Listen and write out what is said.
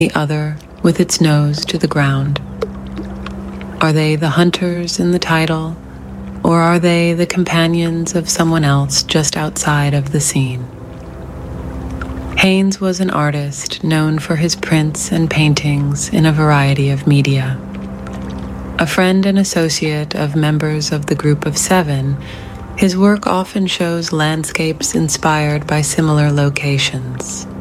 the other with its nose to the ground? Are they the hunters in the title, or are they the companions of someone else just outside of the scene? Haynes was an artist known for his prints and paintings in a variety of media. A friend and associate of members of the Group of Seven, his work often shows landscapes inspired by similar locations,